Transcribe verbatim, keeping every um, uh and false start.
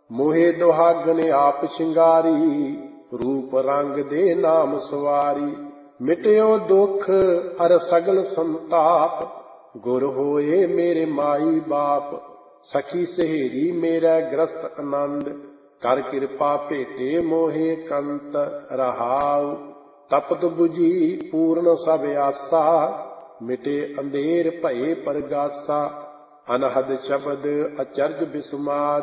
ਮੋਹੇ ਦੁਹਾਗਨ ਆਪ ਸ਼ਿੰਗਾਰੀ, ਰੂਪ ਰੰਗ ਦੇ ਨਾਮ ਸਵਾਰੀ। ਮਿਟਿਓ ਦੁੱਖ ਹਰ ਸਗਲ ਸੰਤਾਪ, ਗੁਰ ਹੋਏ ਮੇਰੇ ਮਾਈ ਬਾਪ। ਸਖੀ ਸਹੇਰੀ ਮੇਰਾ ਗ੍ਰਸਤ ਆਨੰਦ, ਕਰ ਕਿਰਪਾ ਭੇਟੇ ਮੋਹੇ ਕੰਤ ਰਹਾਉ। ਤਪਤ ਬੁਝੀ ਪੂਰਨ ਸਭ ਆਸਾ, ਮਿਟੇ ਅੰਧੇਰ ਭਏ ਪਰਗਾਸਾ। ਅਨਹਦ ਸ਼ਬਦ ਅਚਰਜ ਬਿਸਮਾਦ,